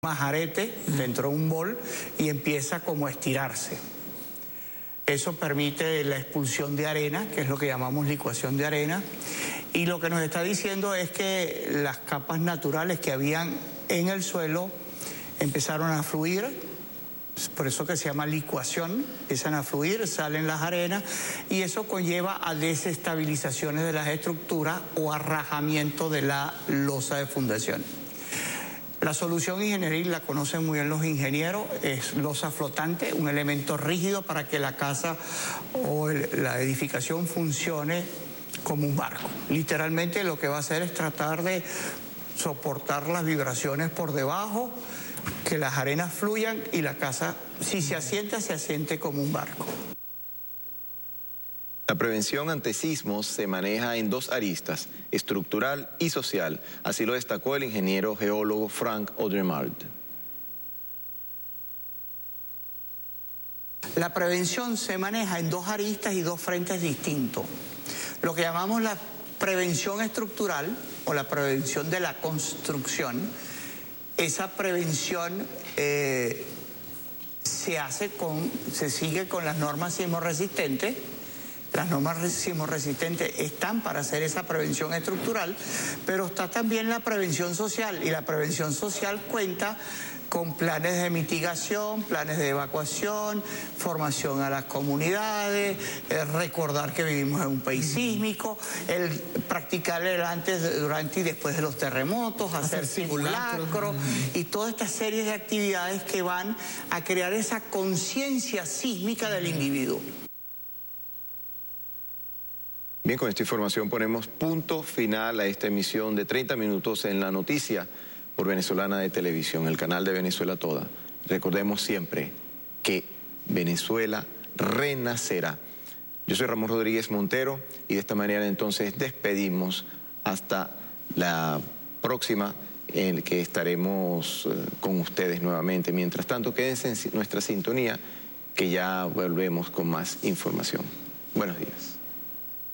majarete dentro de un bol y empieza como a estirarse. Eso permite la expulsión de arena, que es lo que llamamos licuación de arena, y lo que nos está diciendo es que las capas naturales que habían en el suelo empezaron a fluir, por eso que se llama licuación, empiezan a fluir, salen las arenas y eso conlleva a desestabilizaciones de las estructuras o a rajamiento de la losa de fundación. La solución ingenieril la conocen muy bien los ingenieros, es losa flotante, un elemento rígido para que la casa o la edificación funcione como un barco. Literalmente lo que va a hacer es tratar de soportar las vibraciones por debajo, que las arenas fluyan y la casa, si se asiente como un barco. La prevención ante sismos se maneja en dos aristas, estructural y social. Así lo destacó el ingeniero geólogo Frank Odermatt. La prevención se maneja en dos aristas y dos frentes distintos. Lo que llamamos la prevención estructural o la prevención de la construcción, esa prevención se sigue con las normas sismorresistentes. Las normas sismorresistentes están para hacer esa prevención estructural, pero está también la prevención social, y la prevención social cuenta con planes de mitigación, planes de evacuación, formación a las comunidades, recordar que vivimos en un país sísmico, el practicar el antes, durante y después de los terremotos, hacer simulacros y toda esta serie de actividades que van a crear esa conciencia sísmica del individuo. Bien, con esta información ponemos punto final a esta emisión de 30 minutos en La Noticia por Venezolana de Televisión, el canal de Venezuela Toda. Recordemos siempre que Venezuela renacerá. Yo soy Ramón Rodríguez Montero y de esta manera entonces despedimos hasta la próxima en que estaremos con ustedes nuevamente. Mientras tanto, quédense en nuestra sintonía que ya volvemos con más información. Buenos días.